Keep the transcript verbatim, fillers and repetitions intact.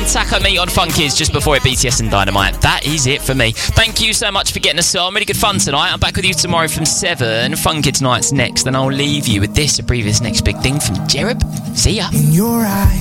Attack on Me on Funkies just before it B T S and Dynamite. That is it for me. Thank you so much for getting us on. Really good fun tonight. I'm back with you tomorrow from seven. Funky Tonight's next. Then I'll leave you with this, a previous next big thing from Jereb. See ya. In your eyes.